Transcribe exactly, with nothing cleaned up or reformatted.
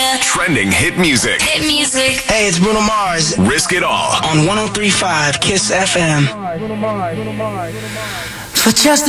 yeah. Trending hit music. Hit music. Hey, it's Bruno Mars Risk It All. on one oh three point five Kiss F M. For just